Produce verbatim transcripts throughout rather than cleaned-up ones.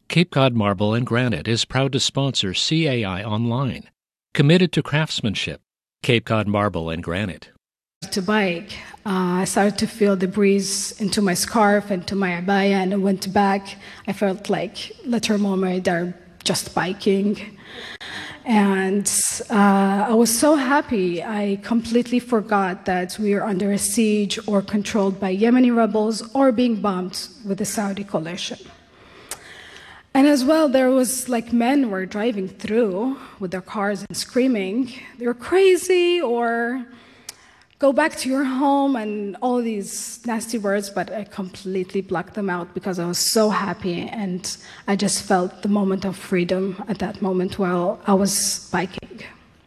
Cape Cod Marble and Granite is proud to sponsor C A I Online. Committed to craftsmanship, Cape Cod Marble and Granite. To bike, uh, I started to feel the breeze into my scarf and to my abaya, and I went back. I felt like little moment they're just biking. And uh, I was so happy. I completely forgot that we were under a siege or controlled by Yemeni rebels or being bombed with the Saudi coalition. And as well, there was like men were driving through with their cars and screaming, "You're crazy," or "Go back to your home," and all these nasty words, but I completely blocked them out because I was so happy and I just felt the moment of freedom at that moment while I was biking.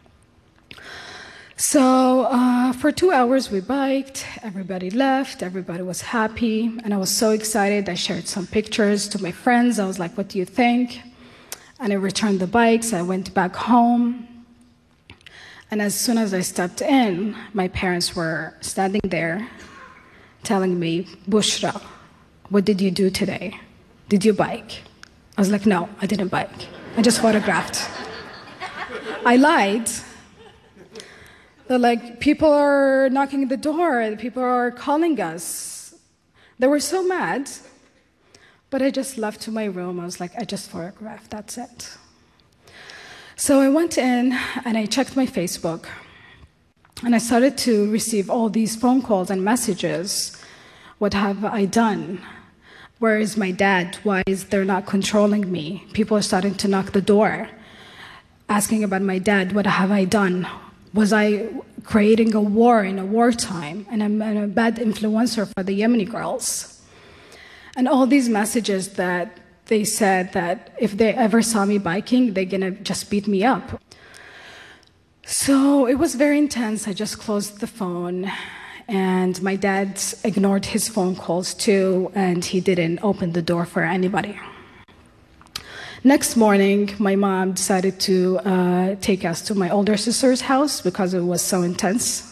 So uh, for two hours we biked, everybody left, everybody was happy, and I was so excited. I shared some pictures to my friends. I was like, "What do you think?" And I returned the bikes, I went back home. And as soon as I stepped in, my parents were standing there telling me, "Bushra, what did you do today? Did you bike?" I was like, "No, I didn't bike. I just photographed." I lied. They're like, "People are knocking at the door, people are calling us." They were so mad, but I just left to my room. I was like, "I just photographed, that's it." So I went in and I checked my Facebook, and I started to receive all these phone calls and messages. What have I done? Where is my dad? Why is they're not controlling me? People are starting to knock the door, asking about my dad. What have I done? Was I creating a war in a wartime? And I'm a bad influencer for the Yemeni girls. And all these messages that they said that if they ever saw me biking, they're gonna just beat me up. So it was very intense. I just closed the phone, and my dad ignored his phone calls too, and he didn't open the door for anybody. Next morning, my mom decided to uh, take us to my older sister's house because it was so intense.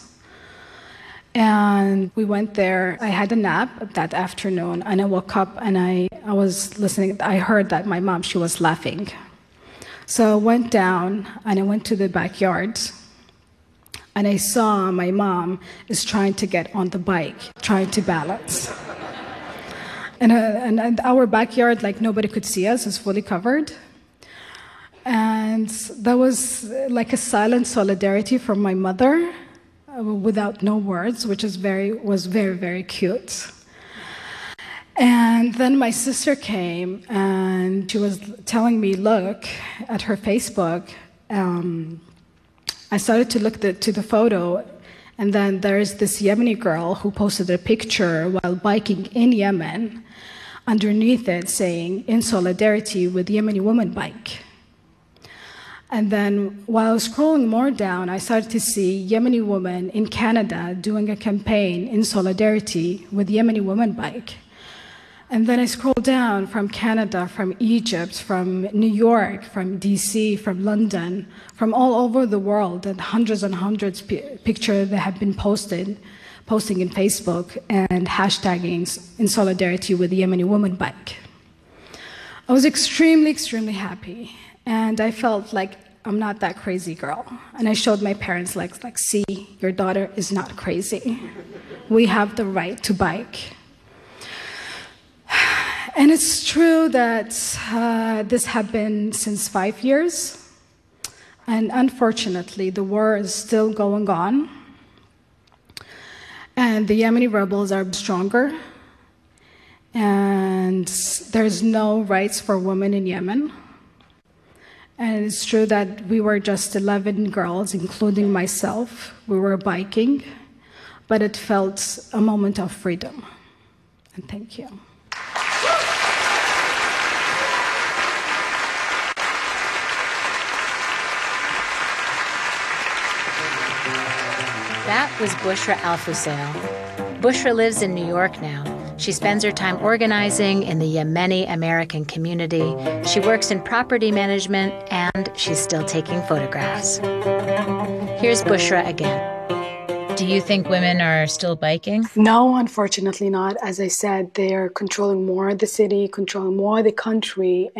And we went there. I had a nap that afternoon, and I woke up and I, I was listening. I heard that my mom, she was laughing. So I went down and I went to the backyard, and I saw my mom is trying to get on the bike, trying to balance. And, uh, and, and our backyard, like nobody could see us, is fully covered. And that was like a silent solidarity from my mother, without no words, which is very, was very, very cute. And then my sister came, and she was telling me, look at her Facebook. Um, I started to look the, to the photo, and then there's this Yemeni girl who posted a picture while biking in Yemen, underneath it saying, "In solidarity with Yemeni women bike." And then while I was scrolling more down, I started to see Yemeni women in Canada doing a campaign in solidarity with Yemeni women bike. And then I scrolled down from Canada, from Egypt, from New York, from D C, from London, from all over the world, and hundreds and hundreds of pictures that have been posted, posting in Facebook and hashtagging in solidarity with the Yemeni women bike. I was extremely, extremely happy. And I felt like I'm not that crazy girl. And I showed my parents, like, like, see, your daughter is not crazy. We have the right to bike. And it's true that uh, this happened since five years. And unfortunately, the war is still going on. And the Yemeni rebels are stronger. And there's no rights for women in Yemen. And it's true that we were just eleven girls, including myself. We were biking, but it felt a moment of freedom. And thank you. That was Bushra Al-Fusail. Bushra lives in New York now. She spends her time organizing in the Yemeni American community. She works in property management, and she's still taking photographs. Here's Bushra again. Do you think women are still biking? No, unfortunately not. As I said, they're controlling more of the city, controlling more of the country.